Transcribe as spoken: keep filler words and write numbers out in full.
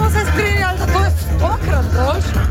smo se strinjali, da to je stokrat boljše.